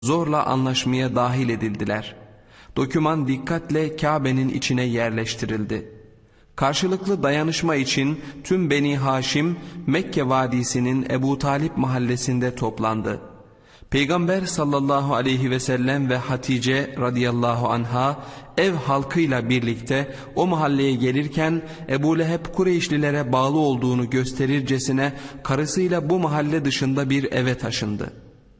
zorla anlaşmaya dahil edildiler. Doküman dikkatle Kabe'nin içine yerleştirildi. Karşılıklı dayanışma için tüm Beni Haşim Mekke Vadisi'nin Ebu Talip mahallesinde toplandı. Peygamber sallallahu aleyhi ve sellem ve Hatice radıyallahu anha ev halkıyla birlikte o mahalleye gelirken Ebu Leheb Kureyşlilere bağlı olduğunu gösterircesine karısıyla bu mahalle dışında bir eve taşındı.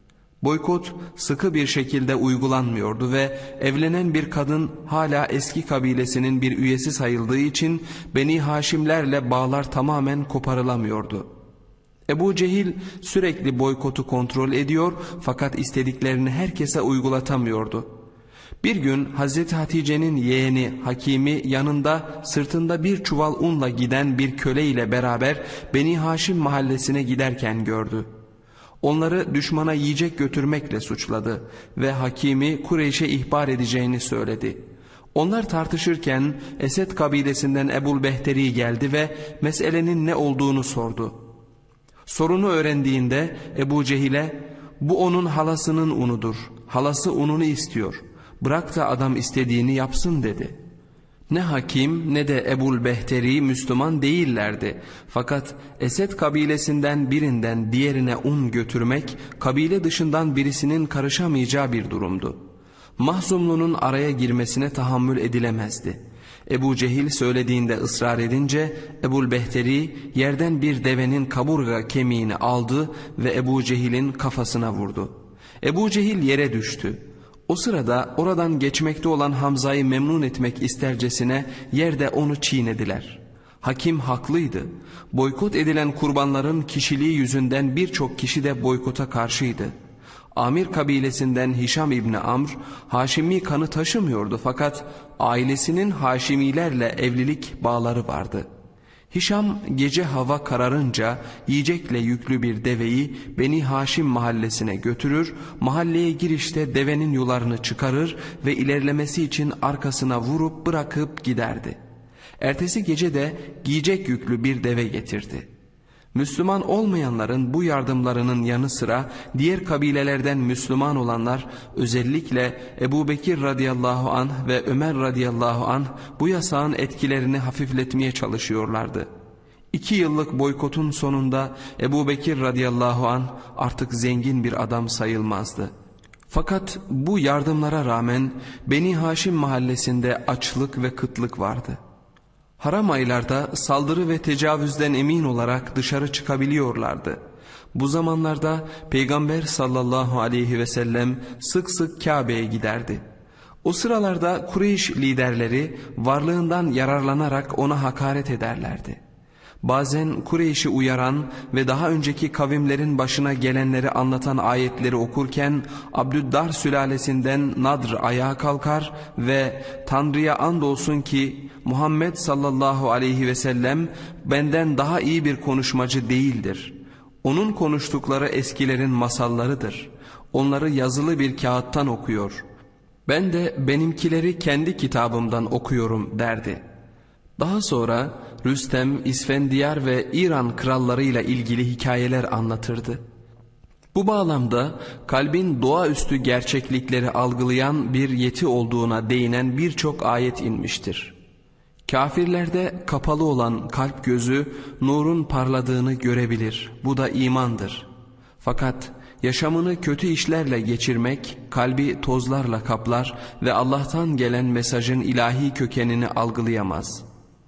Boykot sıkı bir şekilde uygulanmıyordu ve evlenen bir kadın hala eski kabilesinin bir üyesi sayıldığı için Beni Haşimlerle bağlar tamamen koparılamıyordu. Ebu Cehil sürekli boykotu kontrol ediyor fakat istediklerini herkese uygulatamıyordu. Bir gün Hazreti Hatice'nin yeğeni Hakim'i yanında sırtında bir çuval unla giden bir köle ile beraber Beni Haşim mahallesine giderken gördü. Onları düşmana yiyecek götürmekle suçladı ve Hakim'i Kureyş'e ihbar edeceğini söyledi. Onlar tartışırken Esed kabilesinden Ebul Behteri geldi ve meselenin ne olduğunu sordu. Sorunu öğrendiğinde Ebu Cehil'e "Bu onun halasının unudur. Halası ununu istiyor. Bırak da adam istediğini yapsın" dedi. Ne Hakim ne de Ebul Behteri Müslüman değillerdi. Fakat Esed kabilesinden birinden diğerine un götürmek kabile dışından birisinin karışamayacağı bir durumdu. Mahzumlu'nun araya girmesine tahammül edilemezdi. Ebu Cehil söylediğinde ısrar edince Ebul Behteri yerden bir devenin kaburga kemiğini aldı ve Ebu Cehil'in kafasına vurdu. Ebu Cehil yere düştü. O sırada oradan geçmekte olan Hamza'yı memnun etmek istercesine yerde onu çiğnediler. Hakim haklıydı. Boykot edilen kurbanların kişiliği yüzünden birçok kişi de boykota karşıydı. Amir kabilesinden Hişam İbni Amr, Haşimi kanı taşımıyordu fakat ailesinin Haşimilerle evlilik bağları vardı. Hişam gece hava kararınca yiyecekle yüklü bir deveyi Beni Haşim mahallesine götürür, mahalleye girişte devenin yularını çıkarır ve ilerlemesi için arkasına vurup bırakıp giderdi. Ertesi gece de giyecek yüklü bir deve getirdi. Müslüman olmayanların bu yardımlarının yanı sıra diğer kabilelerden Müslüman olanlar özellikle Ebu Bekir radıyallahu anh ve Ömer radıyallahu anh bu yasağın etkilerini hafifletmeye çalışıyorlardı. 2 yıllık boykotun sonunda Ebu Bekir radıyallahu anh artık zengin bir adam sayılmazdı. Fakat bu yardımlara rağmen Beni Haşim mahallesinde açlık ve kıtlık vardı. Haram aylarda saldırı ve tecavüzden emin olarak dışarı çıkabiliyorlardı. Bu zamanlarda Peygamber sallallahu aleyhi ve sellem sık sık Kabe'ye giderdi. O sıralarda Kureyş liderleri varlığından yararlanarak ona hakaret ederlerdi. Bazen Kureyş'i uyaran ve daha önceki kavimlerin başına gelenleri anlatan ayetleri okurken Abdüddar sülalesinden Nadr ayağa kalkar ve "Tanrı'ya andolsun ki Muhammed sallallahu aleyhi ve sellem benden daha iyi bir konuşmacı değildir. Onun konuştukları eskilerin masallarıdır. Onları yazılı bir kağıttan okuyor. Ben de benimkileri kendi kitabımdan okuyorum" derdi. Daha sonra Rüstem, İsfendiyar ve İran krallarıyla ilgili hikayeler anlatırdı. Bu bağlamda kalbin doğaüstü gerçeklikleri algılayan bir yeti olduğuna değinen birçok ayet inmiştir. Kafirlerde kapalı olan kalp gözü nurun parladığını görebilir. Bu da imandır. Fakat yaşamını kötü işlerle geçirmek kalbi tozlarla kaplar ve Allah'tan gelen mesajın ilahi kökenini algılayamaz.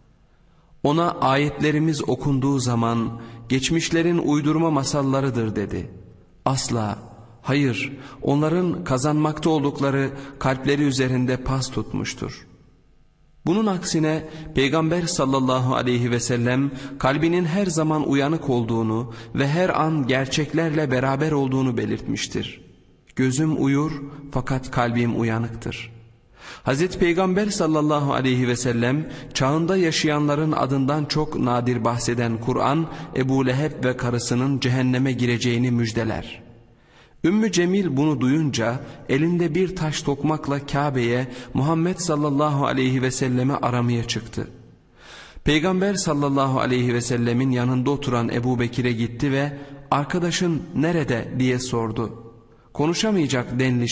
Ona ayetlerimiz okunduğu zaman geçmişlerin uydurma masallarıdır dedi. Asla, hayır, onların kazanmakta oldukları kalpleri üzerinde pas tutmuştur. Bunun aksine Peygamber sallallahu aleyhi ve sellem kalbinin her zaman uyanık olduğunu ve her an gerçeklerle beraber olduğunu belirtmiştir. Gözüm uyur fakat kalbim uyanıktır. Hazreti Peygamber sallallahu aleyhi ve sellem çağında yaşayanların adından çok nadir bahseden Kur'an Ebu Leheb ve karısının cehenneme gireceğini müjdeler. Ümmü Cemil bunu duyunca elinde bir taş tokmakla Kabe'ye Muhammed sallallahu aleyhi ve sellemi aramaya çıktı. Peygamber sallallahu aleyhi ve sellemin yanında oturan Ebu Bekir'e gitti ve "Arkadaşın nerede?" diye sordu. konuşamayacak denli